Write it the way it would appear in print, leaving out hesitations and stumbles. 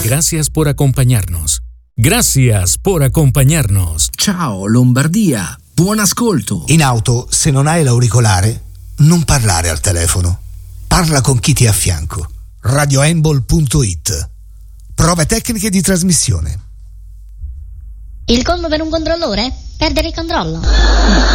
Gracias por acompañarnos. Gracias por acompañarnos. Ciao Lombardia, buon ascolto. In auto, se non hai l'auricolare, non parlare al telefono. Parla con chi ti è a fianco. radioembol.it. Prove tecniche di trasmissione. Il colmo per un controllore? Perdere il controllo.